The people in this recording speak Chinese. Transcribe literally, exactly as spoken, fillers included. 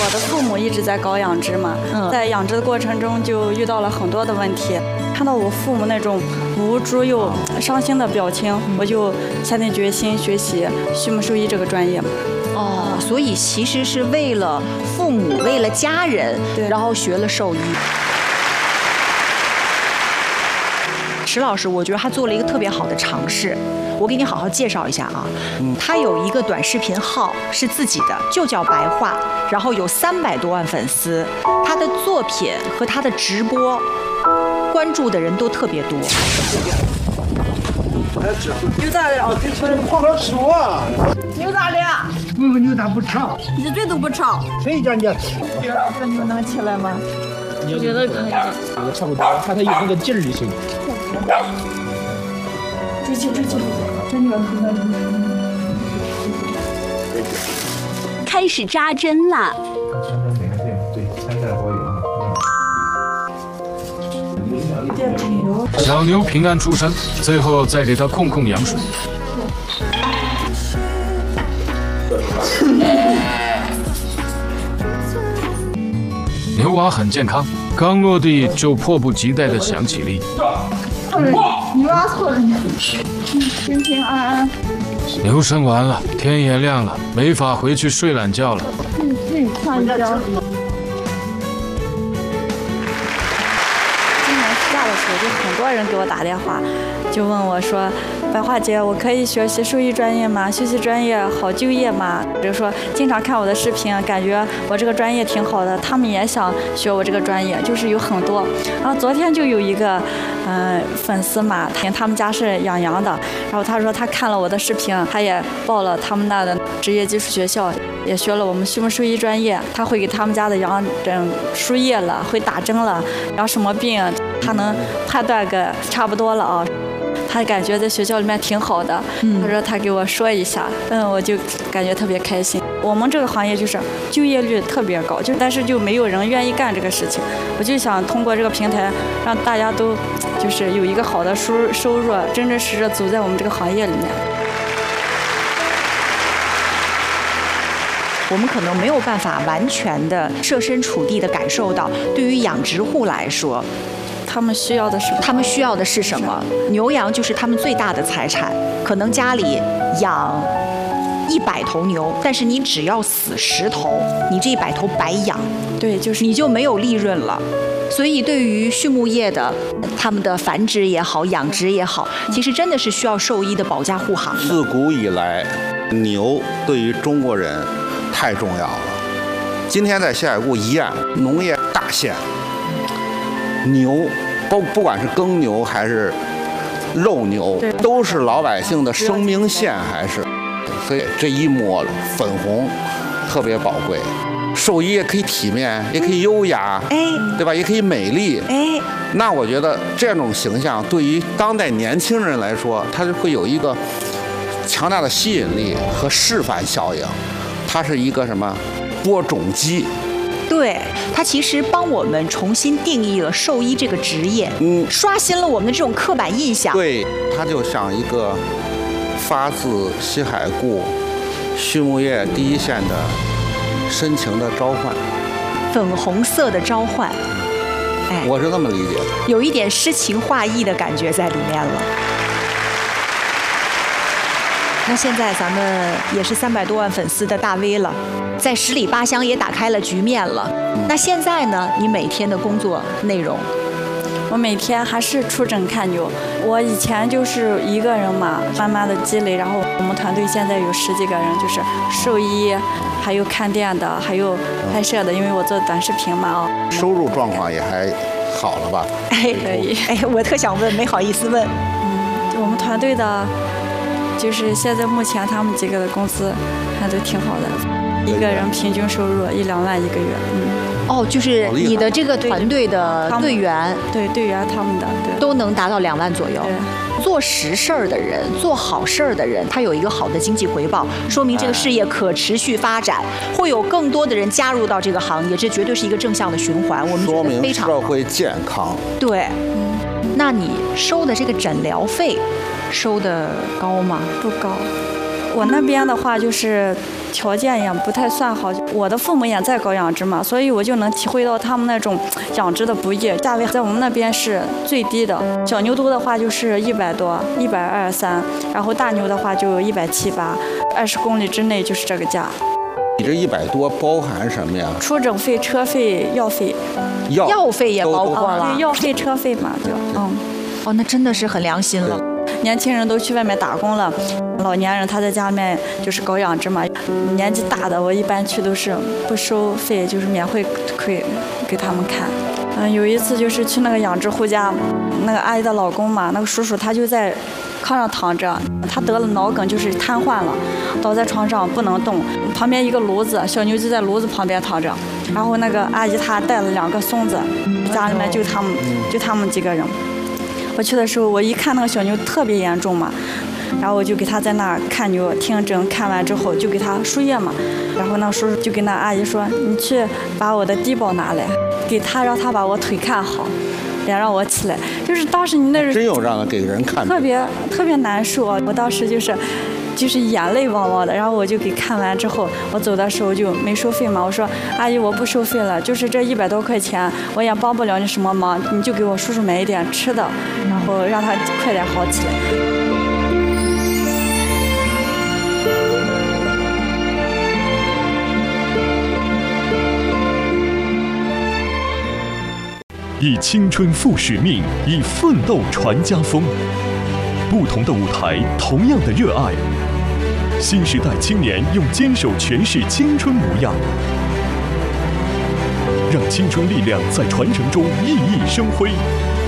的父母一直在搞养殖嘛， 嗯、 在养殖的过程中就遇到了很多的问题。看到我父母那种无助又伤心的表情，嗯、我就下定决心学习畜牧兽医这个专业。 哦，所以其实是为了父母，为了家人，然后学了兽医。石老师，我觉得他做了一个特别好的尝试，我给你好好介绍一下啊。嗯，他有一个短视频号是自己的，就叫白话，然后有三百多万粉丝，他的作品和他的直播关注的人都特别多。 牛杂的， 好好吃啊！ 牛杂的， 我个牛杂不炒， 一嘴都不炒。 谁叫你？ 这牛能起来吗？ 我觉得可以。这个差不多，看它有那个劲儿就行。 追起追起，这牛开始扎针了。 小牛平安出生，最后再给它控控羊水。牛娃很健康，刚落地就迫不及待地想起立。 牛娃错了，平平安安。 牛生完了，天也亮了，没法回去睡懒觉了。 嗯嗯，上觉。 就很多人给我打电话，就问我说：“白桦姐，我可以学习兽医专业吗？学习专业好就业吗？”就说经常看我的视频，感觉我这个专业挺好的，他们也想学我这个专业，就是有很多。然后昨天就有一个嗯、呃、粉丝嘛，他们家是养羊的，然后他说他看了我的视频，他也报了他们那的职业技术学校，也学了我们畜牧兽医专业，他会给他们家的羊整输液了，会打针了，然后什么病他能判断个差不多了啊。他感觉在学校里面挺好的，嗯、他说他给我说一下，嗯，我就感觉特别开心。我们这个行业就是就业率特别高，就但是就没有人愿意干这个事情。我就想通过这个平台，让大家都就是有一个好的收收入，真真实实走在我们这个行业里面。 我们可能没有办法完全的设身处地的感受到，对于养殖户来说， 他们需要的是他们需要的是什么？牛羊就是他们最大的财产。可能家里养一百头牛，但是你只要死十头，你这一百头白养， 对，就是你就没有利润了。所以对于畜牧业的，他们的繁殖也好，养殖也好，其实真的是需要兽医的保驾护航的。 自古以来，牛对于中国人太重要了。今天在下谷一样，农业大县，牛不不管是耕牛还是肉牛，都是老百姓的生命线，还是所以这一抹粉红特别宝贵。兽医也可以体面，也可以优雅， 哎， 对吧？也可以美丽， 哎。 那我觉得这种形象对于当代年轻人来说，它就会有一个强大的吸引力和示范效应。它是一个什么播种机？ 对，它其实帮我们重新定义了兽医这个职业， 嗯， 刷新了我们的这种刻板印象。 对，它就像一个发自西海固畜牧业第一线的深情的召唤， 粉红色的召唤。哎， 我是这么理解的， 有一点诗情画意的感觉在里面了。那现在咱们也是三百多万粉丝的大 V 了，在十里八乡也打开了局面了。嗯、那现在呢？你每天的工作内容？ 我每天还是出诊看牛。我以前就是一个人嘛，慢慢的积累，然后我们团队现在有十几个人，就是兽医，还有看店的，还有拍摄的，因为我做短视频嘛啊。 收入状况也还好了吧？ 哎，可以。哎，我特想问，没好意思问。 嗯，就我们团队的。就是现在目前他们几个的工资还都挺好的，一个人平均收入一两万一个月。嗯， 哦，就是你的这个团队的队员， 对队员他们的对都能达到两万左右。做实事儿的人，做好事儿的人，他有一个好的经济回报，说明这个事业可持续发展，会有更多的人加入到这个行业，这绝对是一个正向的循环。我们觉得非常好。 说明社会健康。 对，嗯，那你收的这个诊疗费？收的高吗？ 不高， 我那边的话就是条件也不太算好，我的父母也在搞养殖嘛，所以我就能体会到他们那种养殖的不易，价位在我们那边是最低的。小牛犊的话就是一百多，一百二三，然后大牛的话就一百七八，二十公里之内就是这个价。 你这一百多包含什么呀？ 出诊费、车费、药费， 药药费也包括了， 对，药费、车费嘛，就嗯。 哦，那真的是很良心了。 年轻人都去外面打工了，老年人他在家里面就是搞养殖嘛。年纪大的我一般去都是不收费，就是免费给给他们看。嗯，有一次就是去那个养殖户家，那个阿姨的老公嘛，那个叔叔他就在炕上躺着，他得了脑梗，就是瘫痪了，倒在床上不能动。旁边一个炉子，小牛就在炉子旁边躺着，然后那个阿姨她带了两个孙子，家里面就他们就他们几个人。我去的时候，我一看那个小牛特别严重嘛，然后我就给他在那儿看牛听诊，看完之后就给他输液嘛，然后那叔叔就跟那阿姨说：“你去把我的低保拿来，给他让他把我腿看好，别让我起来。”就是当时你那是真有让给人看， 特别特别难受啊！我当时就是就是眼泪汪汪的，然后我就给看完之后，我走的时候就没收费嘛，我说阿姨我不收费了，就是这一百多块钱我也帮不了你什么忙，你就给我叔叔买一点吃的，然后让他快点好起来。 以青春赴使命，以奋斗传家风。不同的舞台，同样的热爱。新时代青年用坚守诠释青春模样，让青春力量在传承中熠熠生辉。